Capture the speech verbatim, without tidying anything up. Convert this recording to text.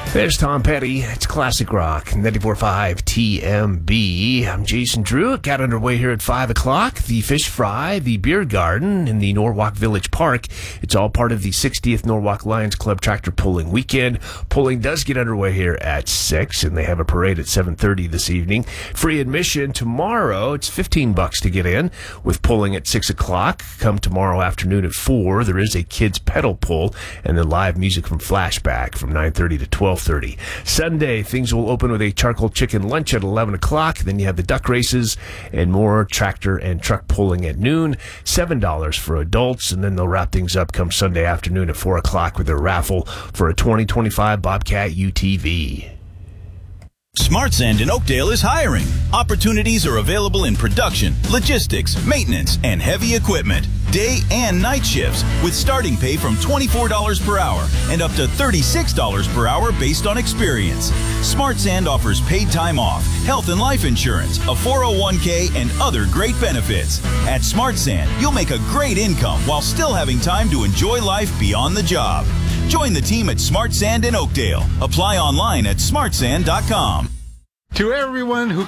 There's Tom Petty. It's Classic Rock, ninety-four point five T M B. I'm Jason Drew. It got underway here at five o'clock. The Fish Fry, the Beer Garden in the Norwalk Village Park. It's all part of the sixtieth Norwalk Lions Club Tractor Pulling Weekend. Pulling does get underway here at six, and they have a parade at seven thirty this evening. Free admission tomorrow. It's fifteen bucks to get in, with pulling at six o'clock. Come tomorrow afternoon at four. There is a kids pedal pull, and then live music from Flashback from nine thirty to twelve thirty. Sunday, things will open with a charcoal chicken lunch at eleven o'clock. Then you have the duck races and more tractor and truck pulling at noon. seven dollars for adults, and then they'll wrap things up come Sunday afternoon at four o'clock with a raffle for a twenty twenty-five Bobcat U T V. Smart Sand in Oakdale is hiring. Opportunities are available in production, logistics, maintenance, and heavy equipment. Day and night shifts with starting pay from twenty-four dollars per hour and up to thirty-six dollars per hour based on experience. Smart Sand offers paid time off, health and life insurance, a four oh one k, and other great benefits. At Smart Sand, you'll make a great income while still having time to enjoy life beyond the job. Join the team at Smart Sand in Oakdale. Apply online at smart sand dot com. To everyone who